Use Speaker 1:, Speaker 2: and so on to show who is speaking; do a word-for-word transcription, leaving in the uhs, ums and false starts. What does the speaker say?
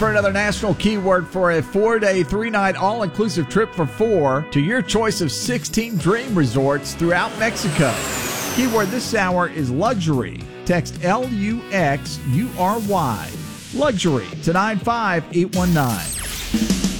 Speaker 1: For another national keyword for a four-day, three-night all-inclusive trip for four to your choice of sixteen dream resorts throughout Mexico. Keyword this hour is luxury. Text L U X U R Y. Luxury to nine five eight one nine.